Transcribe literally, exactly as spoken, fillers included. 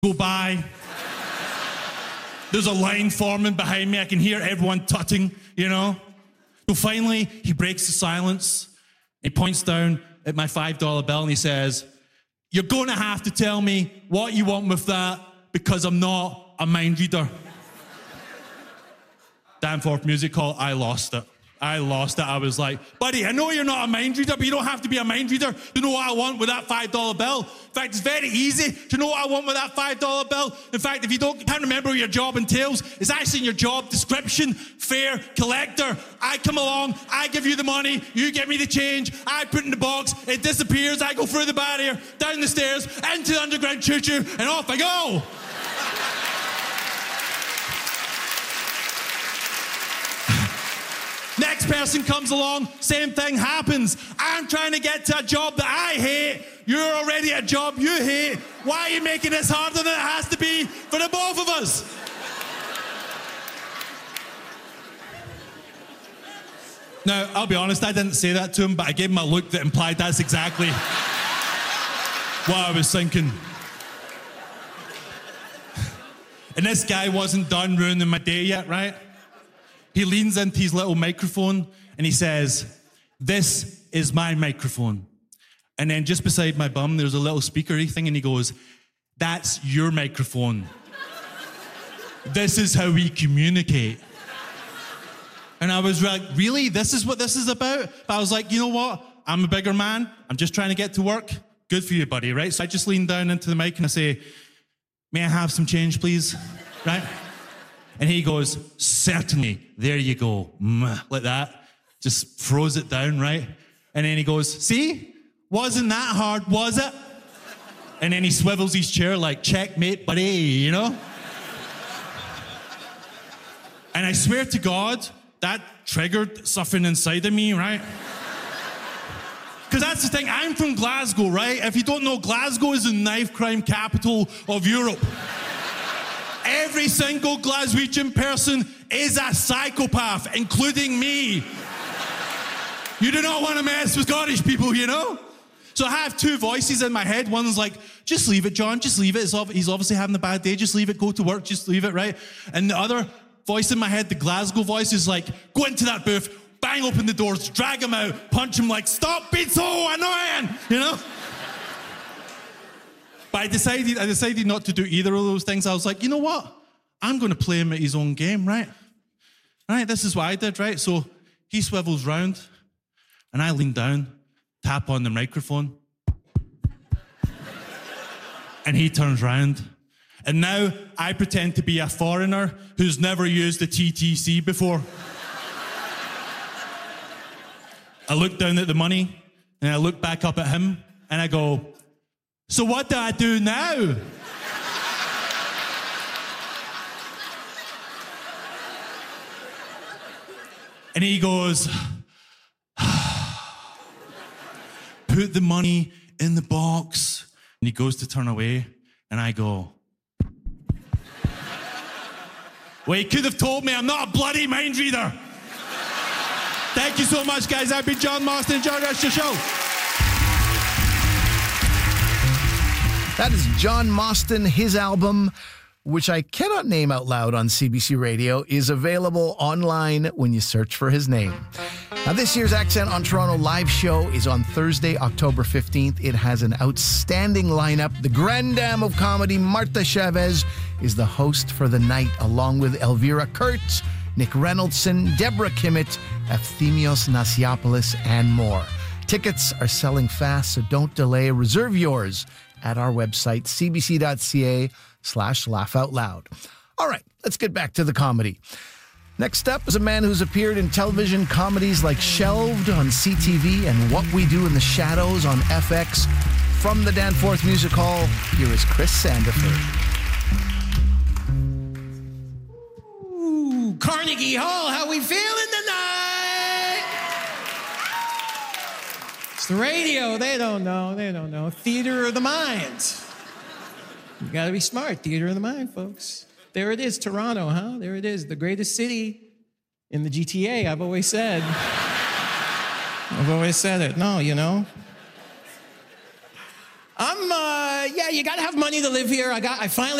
go by. There's a line forming behind me. I can hear everyone tutting, you know. So finally, he breaks the silence. He points down at my five dollar bill and he says, "You're going to have to tell me what you want with that because I'm not a mind reader." Danforth Music Hall, I lost it. I lost it. I was like, "Buddy, I know you're not a mind reader, but you don't have to be a mind reader to know what I want with that five dollar bill. In fact, it's very easy to know what I want with that five dollar bill. In fact, if you don't can't remember what your job entails, it's actually in your job description. Fare collector. I come along, I give you the money, you give me the change, I put it in the box, it disappears, I go through the barrier, down the stairs, into the underground choo-choo, and off I go." Next person comes along, same thing happens. I'm trying to get to a job that I hate. You're already at a job you hate. Why are you making this harder than it has to be for the both of us? Now, I'll be honest, I didn't say that to him, but I gave him a look that implied that's exactly what I was thinking. And this guy wasn't done ruining my day yet, right? He leans into his little microphone and he says, "This is my microphone." And then just beside my bum, there's a little speakery thing and he goes, "That's your microphone. This is how we communicate." And I was like, "Really? This is what this is about?" But I was like, you know what? I'm a bigger man. I'm just trying to get to work. Good for you, buddy, right? So I just lean down into the mic and I say, "May I have some change, please?" Right? And he goes, "Certainly, there you go," like that. Just throws it down, right? And then he goes, "See? Wasn't that hard, was it?" And then he swivels his chair like, "Checkmate, buddy," you know? And I swear to God, that triggered something inside of me, right? Because that's the thing, I'm from Glasgow, right? If you don't know, Glasgow is the knife crime capital of Europe. Every single Glaswegian person is a psychopath, including me. You do not want to mess with Scottish people, you know? So I have two voices in my head. One's like, "Just leave it, John, just leave it. It's ob- he's obviously having a bad day. Just leave it, go to work, just leave it," right? And the other voice in my head, the Glasgow voice, is like, "Go into that booth, bang open the doors, drag him out, punch him like, stop being so annoying," you know? But I decided, I decided not to do either of those things. I was like, you know what? I'm going to play him at his own game, right? Right, this is what I did, right? So he swivels round, and I lean down, tap on the microphone, and he turns round. And now I pretend to be a foreigner who's never used a T T C before. I look down at the money, and I look back up at him, and I go, "So what do I do now?" And he goes, "Put the money in the box." And he goes to turn away, and I go, "Well, he could have told me I'm not a bloody mind reader." Thank you so much, guys. I've been John Mostyn. Enjoy the rest of the show. That is John Mostyn. His album, which I cannot name out loud on C B C Radio, is available online when you search for his name. Now, this year's Accent on Toronto live show is on Thursday, October fifteenth. It has an outstanding lineup. The Grand Dame of Comedy, Martha Chavez, is the host for the night, along with Elvira Kurt, Nick Reynoldson, Deborah Kimmett, Efthymios Nasiopoulos, and more. Tickets are selling fast, so don't delay. Reserve yours at our website, cbc.ca slash laugh out loud. All right, let's get back to the comedy. Next up is a man who's appeared in television comedies like Shelved on C T V and What We Do in the Shadows on F X. From the Danforth Music Hall, here is Chris Sandiford. Ooh, Carnegie Hall, how we feeling tonight? It's the radio. They don't know. They don't know. Theater of the mind. You got to be smart. Theater of the mind, folks. There it is, Toronto, huh? There it is, the greatest city in the G T A, I've always said. I've always said it. No, you know. I'm, uh, yeah, you got to have money to live here. I got, I finally